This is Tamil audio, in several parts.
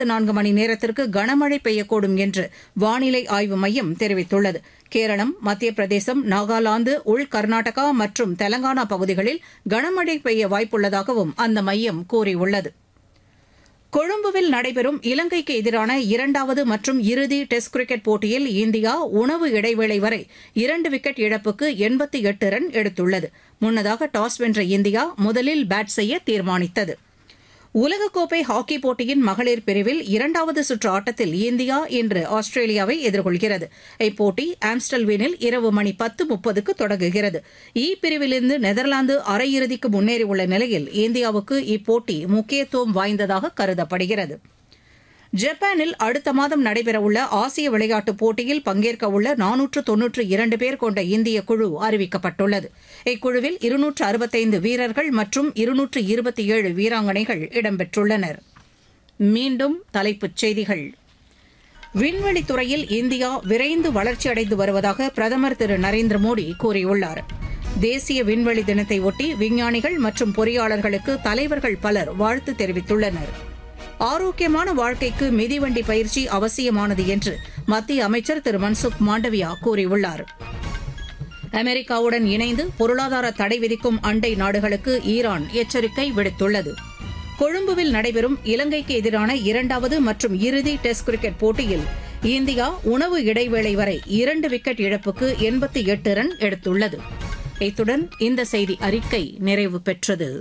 4 மணி நேரத்திற்கு கனமழை பெய்யக்கூடும் என்று வானிலை ஆய்வு மையம் தெரிவித்துள்ளது. கேரளம், மத்திய பிரதேசம், நாகாலாந்து, உள் கர்நாடகா மற்றும் தெலங்கானா பகுதிகளில் கனமழை பெய்ய வாய்ப்புள்ளதாகவும் அந்த மையம் கூறியுள்ளது. கொழும்புவில் நடைபெறும் இலங்கைக்கு எதிரான 2வது மற்றும் இறுதி டெஸ்ட் கிரிக்கெட் போட்டியில் இந்தியா உணவு இடைவேளை வரை 2 விக்கெட் இழப்புக்கு 88 ரன் எடுத்துள்ளது. முன்னதாக டாஸ் வென்ற இந்தியா முதலில் பேட் செய்ய தீர்மானித்தது. உலகக்கோப்பை ஹாக்கி போட்டியின் மகளிர் பிரிவில் 2வது சுற்று ஆட்டத்தில் இந்தியா இன்று ஆஸ்திரேலியாவை எதிர்கொள்கிறது. இப்போட்டி ஆம்ஸ்டல்வீனில் இரவு மணி 10:30க்கு தொடங்குகிறது. பிரிவிலிருந்து நெதர்லாந்து அரையிறுதிக்கு முன்னேறியுள்ள நிலையில் இந்தியாவுக்கு இப்போட்டி முக்கியத்துவம் வாய்ந்ததாக கருதப்படுகிறது. ஜப்பானில் அடுத்த மாதம் நடைபெறவுள்ள ஆசிய விளையாட்டுப் போட்டியில் பங்கேற்கவுள்ள 492 பேர் கொண்ட இந்திய குழு அறிவிக்கப்பட்டுள்ளது. இக்குழுவில் 265 வீரர்கள் மற்றும் 227 வீராங்கனைகள் இடம்பெற்றுள்ளனர். மீண்டும் தலைப்புச் செய்திகள். விண்வெளித்துறையில் இந்தியா விரைந்து வளர்ச்சியடைந்து வருவதாக பிரதமர் திரு நரேந்திர மோடி கூறியுள்ளார். தேசிய விண்வெளி தினத்தை ஒட்டி விஞ்ஞானிகள் மற்றும் பொறியாளர்களுக்கு தலைவர்கள் பலர் வாழ்த்து தெரிவித்துள்ளனர். ஆரோக்கியமான வாழ்க்கைக்கு மிதிவண்டி பயிற்சி அவசியமானது என்று மத்திய அமைச்சர் திரு மன்சுக் மாண்டவியா கூறியுள்ளார். அமெரிக்காவுடன் இணைந்து பொருளாதார தடை விதிக்கும் அண்டை நாடுகளுக்கு ஈரான் எச்சரிக்கை விடுத்துள்ளது. கொழும்புவில் நடைபெறும் இலங்கைக்கு எதிரான 2வது மற்றும் இறுதி டெஸ்ட் கிரிக்கெட் போட்டியில் இந்தியா உணவு இடைவேளை வரை 2 விக்கெட் இழப்புக்கு 88 ரன் எடுத்துள்ளது. இத்துடன் இந்த செய்தி அறிக்கை நிறைவு பெற்றது.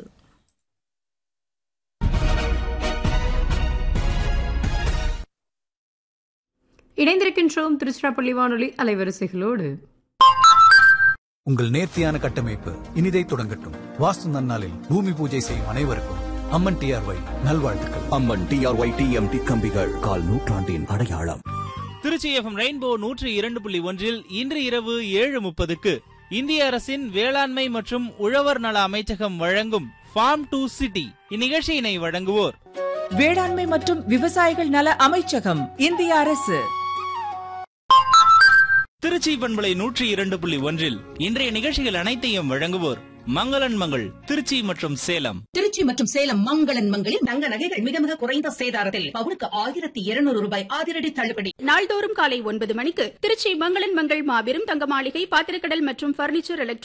இணைந்திருக்கின்றோம் திருச்சிராப்பள்ளி வானொலி அலைவரிசைகளோடு. உங்கள் நேர்த்தியான கட்டமைப்பு இனிதை தொடங்கட்டும். வாஸ்து நன்னாளில் பூமி பூஜை செய்யும் அனைவருக்கும் அம்மன் டிஆர்ஒய் நல்வாழ்த்துக்கள். அம்மன் டிஆர்ஒய் டிஎம்டி கம்பிகள் கால் நூற்றாண்டின் அடையாளம். திருச்சி எஃப்எம் ரெயின்போ 102.1 இன்று இரவு 7:30க்கு இந்திய அரசின் வேளாண்மை மற்றும் உழவர் நல அமைச்சகம் வழங்கும் ஃபார்ம் டு சிட்டி இந்நிகழ்ச்சியினை வழங்குவோர் வேளாண்மை மற்றும் விவசாயிகள் நல அமைச்சகம், இந்திய அரசு. திருச்சி பண்பலை 102.1 இன்றைய நிகழ்ச்சிகள் அனைத்தையும் வழங்குவோர் மங்களன் மங்கள் திருச்சி மற்றும் சேலம். திருச்சி மற்றும் சேலம் மங்களன் மங்களில் தங்க நகைகள் மிக மிக குறைந்த சேதாரத்தில் பவுனுக்கு 1200 ரூபாய் அதிரடி தள்ளுபடி. நாள்தோறும் காலை 9 மணிக்கு திருச்சி மங்களன் மங்கள் மாபெரும் தங்க மாளிகை, பாத்திரக்கடல் மற்றும் பர்னிச்சர் எலக்ட்ரானிக்ஸ்